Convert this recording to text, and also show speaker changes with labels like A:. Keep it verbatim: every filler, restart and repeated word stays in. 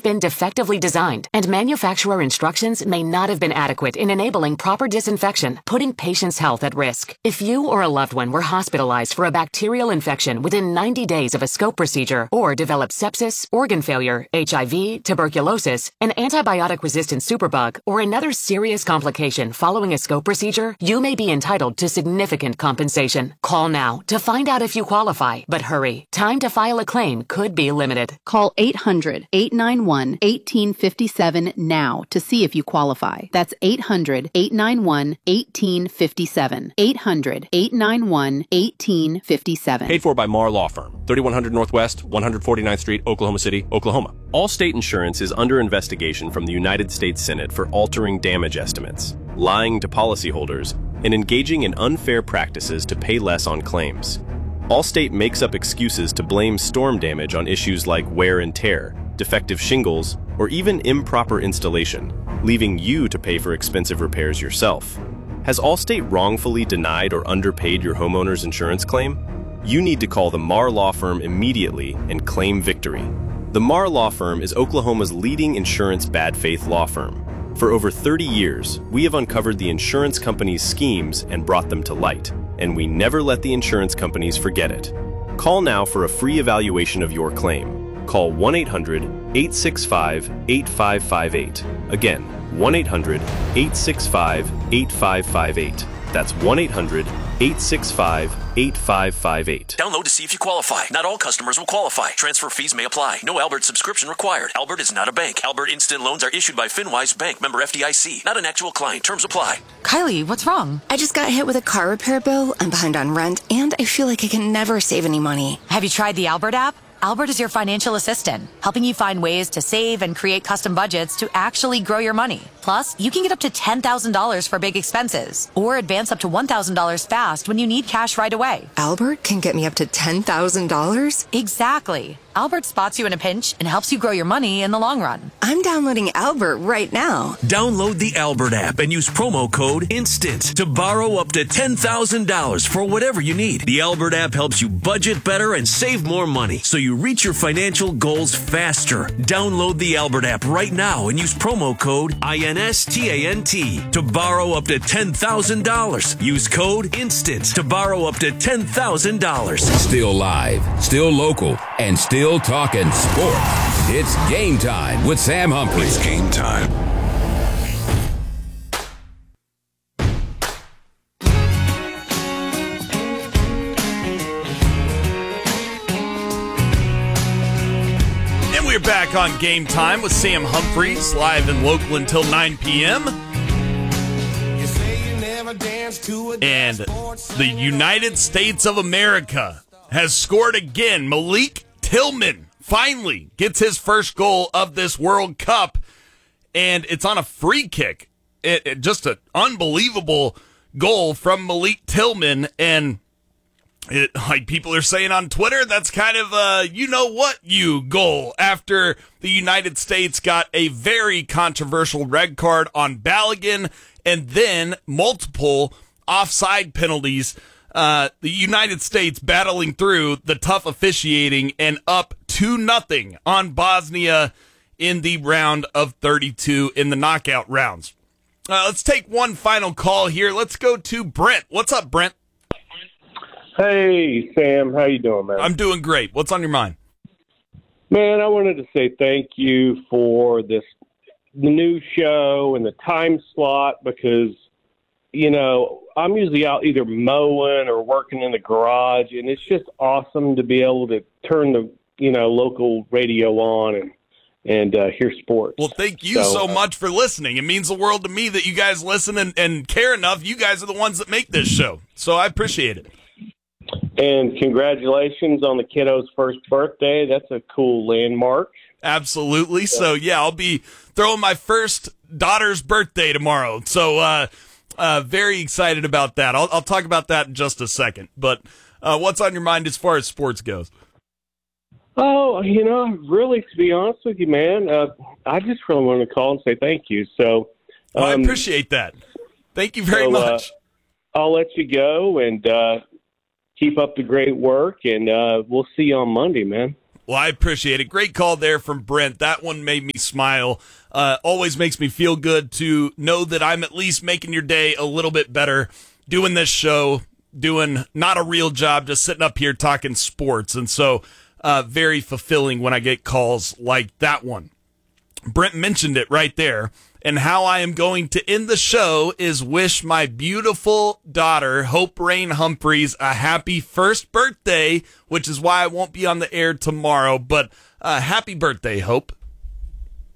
A: have been defectively designed, and manufacturer instructions may not have been adequate in enabling proper disinfection, putting patients' health at risk. If you or a loved one were hospitalized for a bacterial infection within ninety days of a scope procedure, or developed sepsis, organ failure, H I V, tuberculosis, an antibiotic-resistant superbug, or another serious complication following a scope procedure, you may be entitled to significant compensation. Call now to find out if you qualify, but hurry. Time to file a claim could be limited.
B: Call eight hundred, eight nine one, one eight five seven now to see if you qualify. That's eight hundred, eight nine one, one eight five seven. eight hundred, eight nine one, one eight five seven.
C: Paid for by Marr Law Firm, thirty-one hundred Northwest, one forty-ninth Street, Oklahoma City, Oklahoma. Allstate Insurance is under investigation from the United States Senate for altering damage estimates, lying to policyholders, and engaging in unfair practices to pay less on claims. Allstate makes up excuses to blame storm damage on issues like wear and tear, defective shingles, or even improper installation, leaving you to pay for expensive repairs yourself. Has Allstate wrongfully denied or underpaid your homeowner's insurance claim? You need to call the Marr Law Firm immediately and claim victory. The Marr Law Firm is Oklahoma's leading insurance bad faith law firm. For over thirty years, we have uncovered the insurance companies' schemes and brought them to light, and we never let the insurance companies forget it. Call now for a free evaluation of your claim. Call one eight hundred, eight six five, eight five five eight. Again, one eight hundred, eight six five, eight five five eight. That's one eight hundred, eight six five, eight five five eight.
D: Download to see if you qualify. Not all customers will qualify. Transfer fees may apply. No Albert subscription required. Albert is not a bank. Albert Instant Loans are issued by FinWise Bank, member F D I C. Not an actual client. Terms apply.
E: Kylie, what's wrong?
F: I just got hit with a car repair bill. I'm behind on rent, and I feel like I can never save any money.
E: Have you tried the Albert app? Albert is your financial assistant, helping you find ways to save and create custom budgets to actually grow your money. Plus, you can get up to ten thousand dollars for big expenses, or advance up to one thousand dollars fast when you need cash right away.
F: Albert can get me up to ten thousand dollars?
E: Exactly. Albert spots you in a pinch and helps you grow your money in the long run.
F: I'm downloading Albert right now.
D: Download the Albert app and use promo code INSTANT to borrow up to ten thousand dollars for whatever you need. The Albert app helps you budget better and save more money, so you reach your financial goals faster. Download the Albert app right now and use promo code INSTANT to borrow up to ten thousand dollars. Use code INSTANT to borrow up to ten thousand dollars.
G: Still live, still local, and still talking sports. It's Game Time with Sam Humphrey.
D: It's game time.
H: And we're back on Game Time with Sam Humphreys, live and local until nine p.m. And the United States of America has scored again. Malik Tillman finally gets his first goal of this World Cup, and it's on a free kick. It, it, just an unbelievable goal from Malik Tillman, and it, like people are saying on Twitter, that's kind of a you-know-what-you goal after the United States got a very controversial red card on Balogun and then multiple offside penalties. Uh, the United States battling through the tough officiating and up two nothing on Bosnia in the round of thirty-two in the knockout rounds. Uh, let's take one final call here. Let's go to Brent. What's up, Brent?
I: Hey, Sam. How you doing, man?
H: I'm doing great. What's on your mind?
I: Man, I wanted to say thank you for this the new show and the time slot because, you know, I'm usually out either mowing or working in the garage, and it's just awesome to be able to turn the, you know, local radio on and and uh, hear sports.
H: Well, thank you
I: so,
H: so much for listening. It means the world to me that you guys listen and, and care enough. You guys are the ones that make this show, so I appreciate it.
I: And congratulations on the kiddo's first birthday. That's a cool landmark.
H: Absolutely. So, yeah, I'll be throwing my first daughter's birthday tomorrow. So, uh, uh, very excited about that. I'll, I'll talk about that in just a second. But uh, what's on your mind as far as sports goes?
I: Oh, you know, really, to be honest with you, man, uh, I just really wanted to call and say thank you. So, um,
H: oh, I appreciate that. Thank you very
I: so,
H: much.
I: Uh, I'll let you go and uh, keep up the great work, and uh, we'll see you on Monday, man.
H: Well, I appreciate it. Great call there from Brent. That one made me smile. Uh, always makes me feel good to know that I'm at least making your day a little bit better doing this show, doing not a real job, just sitting up here talking sports. And so uh, very fulfilling when I get calls like that one. Brent mentioned it right there. And how I am going to end the show is wish my beautiful daughter, Hope Rain Humphreys, a happy first birthday, which is why I won't be on the air tomorrow. But uh, happy birthday, Hope.